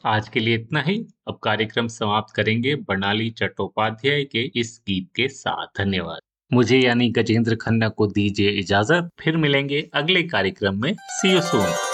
आज के लिए इतना ही। अब कार्यक्रम समाप्त करेंगे बर्नाली चट्टोपाध्याय के इस गीत के साथ। धन्यवाद। मुझे यानी गजेंद्र खन्ना को दीजिए इजाजत। फिर मिलेंगे अगले कार्यक्रम में। सी यू सून।